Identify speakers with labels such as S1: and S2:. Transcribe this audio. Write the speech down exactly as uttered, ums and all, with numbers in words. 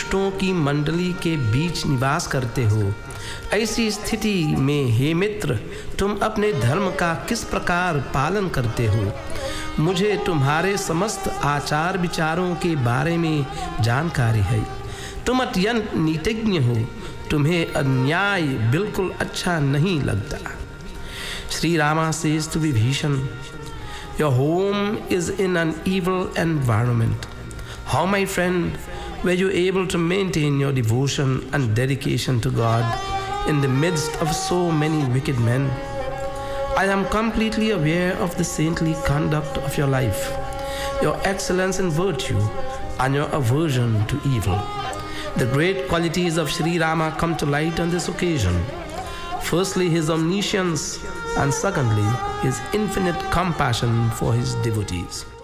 S1: दुष्टों की मंडली के बीच निवास करते हो, ऐसी स्थिति में हे मित्र, तुम अपने धर्म का किस प्रकार पालन करते हो? मुझे तुम्हारे समस्त आचार विचारों के बारे में जानकारी है। तुम अत्यंत नीतिज्ञ हो, तुम्हें अन्याय बिल्कुल अच्छा नहीं लगता। Sri Rama says to Vibhishan, your home is in an evil environment. How, my friend, were you able to maintain your devotion and dedication to God in the midst of so many wicked men? I am completely aware of the saintly conduct of your life, your excellence in virtue, and your aversion to evil. The great qualities of Sri Rama come to light on this occasion. Firstly, his omniscience, and secondly, his infinite compassion for his devotees.